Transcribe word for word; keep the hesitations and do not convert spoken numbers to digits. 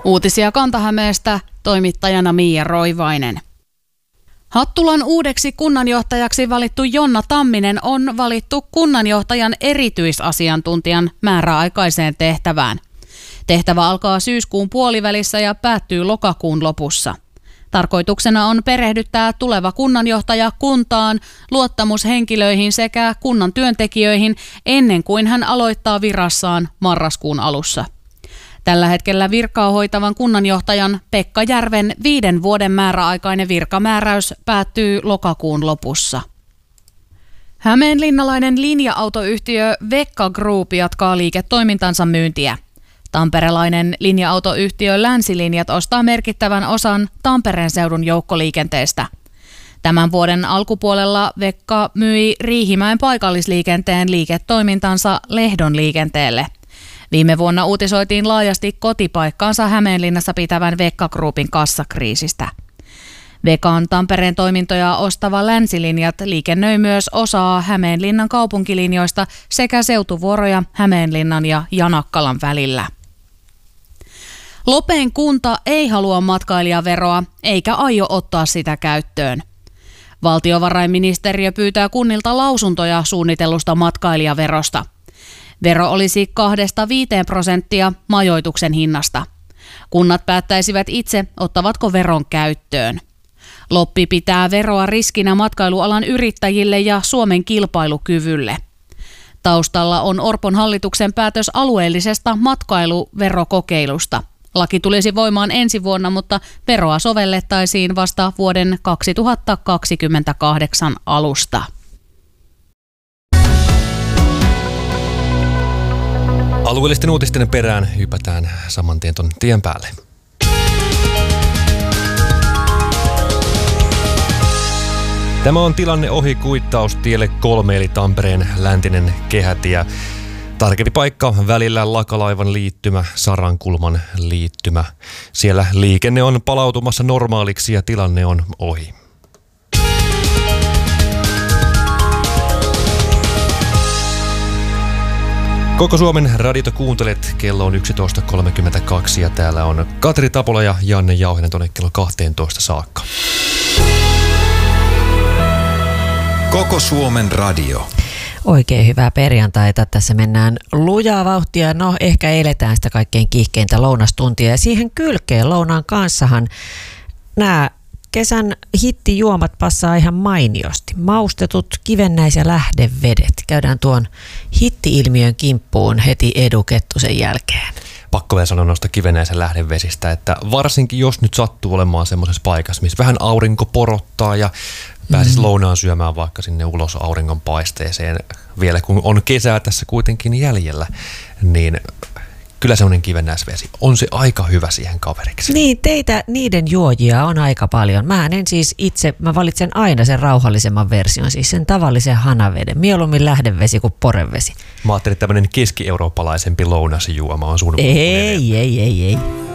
Uutisia Kanta-Hämeestä, toimittajana Miia Roivainen. Hattulan uudeksi kunnanjohtajaksi valittu Jonna Tamminen on valittu kunnanjohtajan erityisasiantuntijan määräaikaiseen tehtävään. Tehtävä alkaa syyskuun puolivälissä ja päättyy lokakuun lopussa. Tarkoituksena on perehdyttää tuleva kunnanjohtaja kuntaan, luottamushenkilöihin sekä kunnan työntekijöihin ennen kuin hän aloittaa virassaan marraskuun alussa. Tällä hetkellä virkaa hoitavan kunnanjohtajan Pekka Järven viiden vuoden määräaikainen virkamääräys päättyy lokakuun lopussa. Hämeenlinnalainen linja-autoyhtiö Vekka Group jatkaa liiketoimintansa myyntiä. Tamperelainen linja-autoyhtiö Länsilinjat ostaa merkittävän osan Tampereen seudun joukkoliikenteestä. Tämän vuoden alkupuolella Vekka myi Riihimäen paikallisliikenteen liiketoimintansa Lehdon liikenteelle. Viime vuonna uutisoitiin laajasti kotipaikkaansa Hämeenlinnassa pitävän Vekka Groupin kassakriisistä. Vekan Tampereen toimintoja ostava Länsilinjat liikennöi myös osaa Hämeenlinnan kaupunkilinjoista sekä seutuvuoroja Hämeenlinnan ja Janakkalan välillä. Lopeen kunta ei halua matkailijaveroa eikä aio ottaa sitä käyttöön. Valtiovarainministeriö pyytää kunnilta lausuntoja suunnitellusta matkailijaverosta. Vero olisi kahdesta viiteen prosenttia majoituksen hinnasta. Kunnat päättäisivät itse, ottavatko veron käyttöön. Loppi pitää veroa riskinä matkailualan yrittäjille ja Suomen kilpailukyvylle. Taustalla on Orpon hallituksen päätös alueellisesta matkailuverokokeilusta. Laki tulisi voimaan ensi vuonna, mutta veroa sovellettaisiin vasta vuoden kaksituhattakaksikymmentäkahdeksan alusta. Alueellisten uutisten perään hypätään saman tien ton tien päälle. Tämä on tilanne ohi kuittaustielle kolme eli Tampereen läntinen kehätie. Tarkempi paikka välillä Lakalaivan liittymä, Sarankulman liittymä. Siellä liikenne on palautumassa normaaliksi ja tilanne on ohi. Koko Suomen radiota kuuntelet, kello on yksitoista kolmekymmentäkaksi ja täällä on Katri Tapola ja Janne Jauhinen tuonne kello kaksitoista saakka. Koko Suomen radio. Oikein hyvää perjantaita. Tässä mennään lujaa vauhtia. No, ehkä eletään sitä kaikkein kiihkeintä lounastuntia. Ja siihen kylkeen lounaan kanssahan nämä kesän hittijuomat passaa ihan mainiosti. Maustetut kivennäis- ja lähdevedet. Käydään tuon hitti-ilmiön kimppuun heti Edu Kettusen jälkeen. Pakko vielä sanoa noista kivennäisen lähdevesistä, että varsinkin jos nyt sattuu olemaan semmoisessa paikassa, missä vähän aurinko porottaa ja pääsisi mm. lounaan syömään vaikka sinne ulos auringon paisteeseen, vielä kun on kesää tässä kuitenkin jäljellä, niin kyllä semmoinen kivennäisvesi on se aika hyvä siihen kaveriksi. Niin, teitä niiden juojia on aika paljon. Mä en siis itse, mä valitsen aina sen rauhallisemman version, siis sen tavallisen hanaveden. Mieluummin lähdevesi kuin porevesi. Mä ajattelin, että tämmöinen keski-eurooppalaisempi lounasjuoma on sun. Ei, ei, ei, ei.